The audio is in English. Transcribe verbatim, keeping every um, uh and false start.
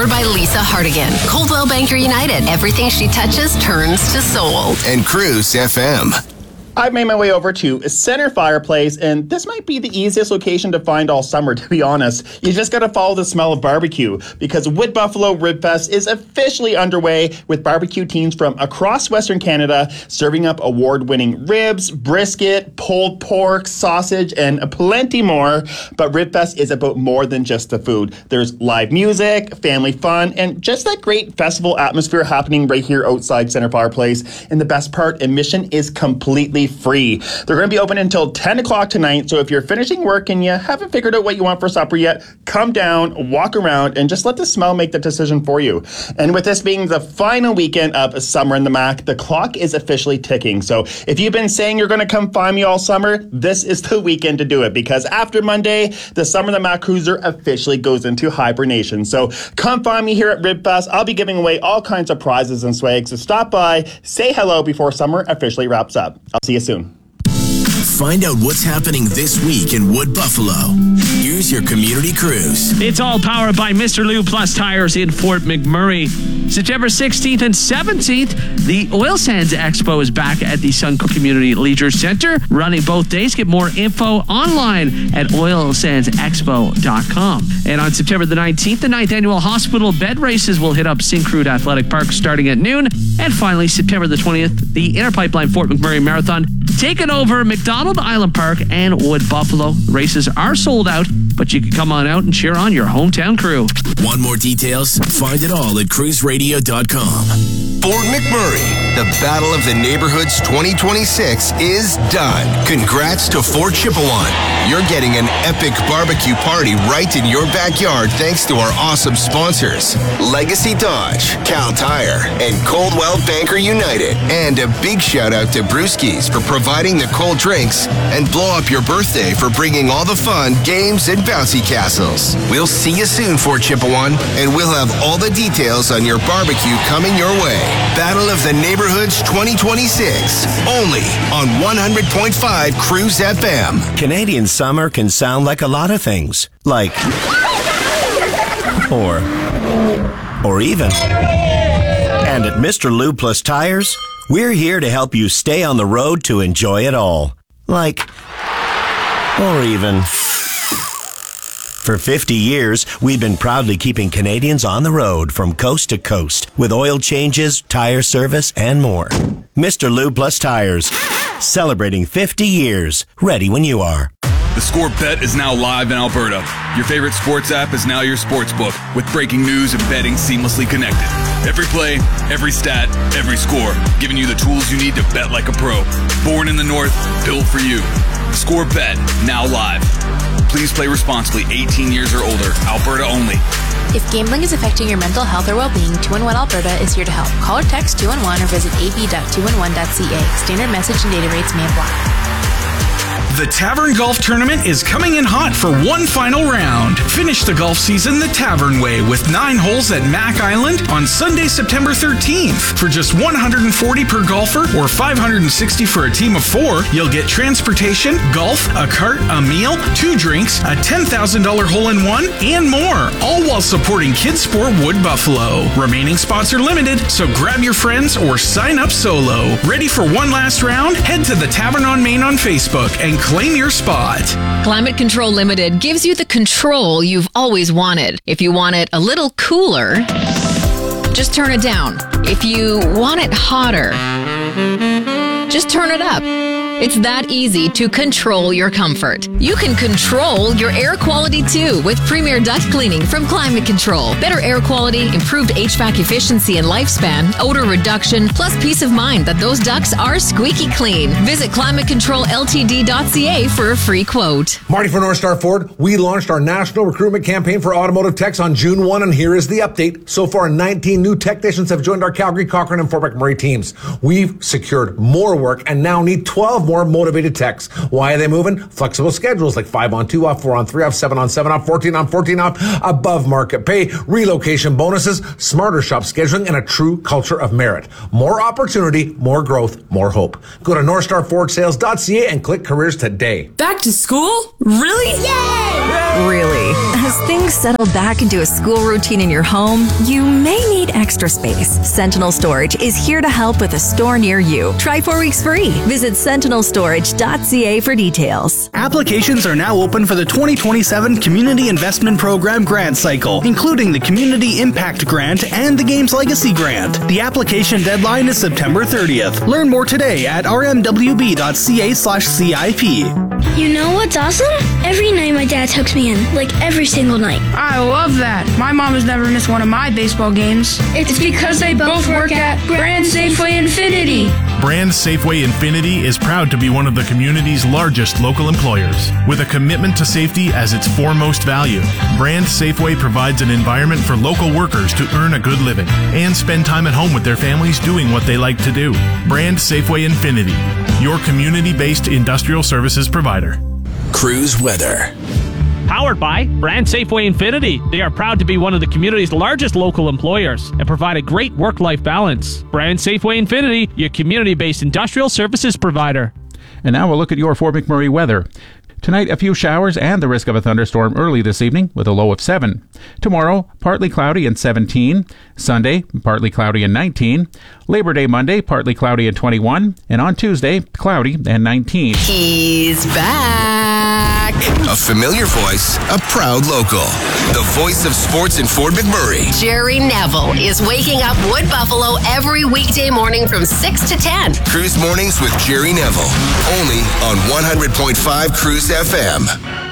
Powered by Lisa Hardigan. Coldwell Banker United. Everything she touches turns to soul. And Cruise F M. I've made my way over to Center Fireplace, and this might be the easiest location to find all summer, to be honest. You just gotta follow the smell of barbecue, because Wood Buffalo Rib Fest is officially underway with barbecue teams from across Western Canada serving up award-winning ribs, brisket, pulled pork, sausage, and plenty more. But Rib Fest is about more than just the food. There's live music, family fun, and just that great festival atmosphere happening right here outside Center Fireplace. And the best part, admission is completely free. They're going to be open until ten o'clock tonight, so if you're finishing work and you haven't figured out what you want for supper yet, come down, walk around, and just let the smell make the decision for you. And with this being the final weekend of Summer in the Mac, the clock is officially ticking. So if you've been saying you're going to come find me all summer, this is the weekend to do it, because after Monday, the Summer in the Mac Cruiser officially goes into hibernation. So come find me here at Rib Fest. I'll be giving away all kinds of prizes and swag, so stop by, say hello before summer officially wraps up. I'll see you soon. Find out what's happening this week in Wood Buffalo. Here's your community cruise. It's all powered by Mister Lube Plus Tires in Fort McMurray. September sixteenth and seventeenth, the Oil Sands Expo is back at the Suncook Community Leisure Center, running both days. Get more info online at oil sands expo dot com. And on September the nineteenth, the ninth annual hospital bed races will hit up Syncrude Athletic Park starting at noon. And finally, September the twentieth, the Inner Pipeline Fort McMurray Marathon taking over McDonald Island Park and Wood Buffalo. Races are sold out, but you can come on out and cheer on your hometown crew. Want more details? Find it all at cruise radio dot com. Fort McMurray, the Battle of the Neighborhoods twenty twenty-six is done. Congrats to Fort Chipewyan. You're getting an epic barbecue party right in your backyard thanks to our awesome sponsors, Legacy Dodge, Cal Tire, and Coldwell Banker United. And a big shout out to Brewskis for providing the cold drinks, and Blow Up Your Birthday for bringing all the fun, games, and bouncy castles. We'll see you soon, Fort Chipewyan, and we'll have all the details on your barbecue coming your way. Battle of the Neighborhoods twenty twenty-six, only on one hundred point five Cruise F M. Canadian summer can sound like a lot of things, like, or, or even. And at Mister Lube Plus Tires, we're here to help you stay on the road to enjoy it all. Like, or even. For fifty years, we've been proudly keeping Canadians on the road from coast to coast with oil changes, tire service, and more. Mister Lube Plus Tires, celebrating fifty years. Ready when you are. The Score Bet is now live in Alberta. Your favorite sports app is now your sports book, with breaking news and betting seamlessly connected. Every play, every stat, every score, giving you the tools you need to bet like a pro. Born in the North, built for you. Score Bet, now live. Please play responsibly, eighteen years or older, Alberta only. If gambling is affecting your mental health or well-being, two one one Alberta is here to help. Call or text two one one or visit a b dot two one one dot c a. Standard message and data rates may apply. The Tavern Golf Tournament is coming in hot for one final round. Finish the golf season the Tavern way with nine holes at Mac Island on Sunday, September thirteenth. For just one hundred forty dollars per golfer or five hundred sixty dollars for a team of four, you'll get transportation, golf, a cart, a meal, two drinks, a ten thousand dollars hole-in-one, and more, all while supporting Kids Sport Wood Buffalo. Remaining spots are limited, so grab your friends or sign up solo. Ready for one last round? Head to the Tavern on Main on Facebook and claim your spot. Climate Control Limited gives you the control you've always wanted. If you want it a little cooler, just turn it down. If you want it hotter, just turn it up. It's that easy to control your comfort. You can control your air quality too with Premier Duct Cleaning from Climate Control. Better air quality, improved H V A C efficiency and lifespan, odor reduction, plus peace of mind that those ducts are squeaky clean. Visit climate control l t d dot c a for a free quote. Marty for North Star Ford. We launched our national recruitment campaign for automotive techs on June first, and here is the update. So far, nineteen new technicians have joined our Calgary, Cochrane, and Fort McMurray teams. We've secured more work and now need twelve more motivated techs. Why are they moving? Flexible schedules like five on two off, four on three off, seven on seven off, fourteen on fourteen off, above market pay, relocation bonuses, smarter shop scheduling, and a true culture of merit. More opportunity, more growth, more hope. Go to north star ford sales dot c a and click careers today. Back to school? Really? Yay! Really, as things settle back into a school routine in your home, you may need extra space. Sentinel Storage is here to help with a store near you. Try four weeks free. Visit sentinel storage dot c a for details. Applications are now open for the twenty twenty-seven Community Investment Program grant cycle, including the Community Impact Grant and the Games Legacy Grant. The application deadline is September thirtieth. Learn more today at r m w b dot c a slash c i p. You know what's awesome? Every night my dad tucks me in, like every single night. I love that. My mom has never missed one of my baseball games. It's because they both work at Brand Safeway Infinity. Brand Safeway Infinity is proud to be one of the community's largest local employers, with a commitment to safety as its foremost value. Brand Safeway provides an environment for local workers to earn a good living and spend time at home with their families doing what they like to do. Brand Safeway Infinity, your community-based industrial services provider. Cruise weather. Powered by Brand Safeway Infinity. They are proud to be one of the community's largest local employers and provide a great work-life balance. Brand Safeway Infinity, your community-based industrial services provider. And now we'll look at your Fort McMurray weather. Tonight, a few showers and the risk of a thunderstorm early this evening with a low of seven. Tomorrow, partly cloudy and seventeen. Sunday, partly cloudy and nineteen. Labor Day Monday, partly cloudy and twenty-one. And on Tuesday, cloudy and nineteen. He's back. A familiar voice, a proud local. The voice of sports in Fort McMurray. Jerry Neville is waking up Wood Buffalo every weekday morning from six to ten. Cruise Mornings with Jerry Neville. Only on one hundred point five Cruise F M.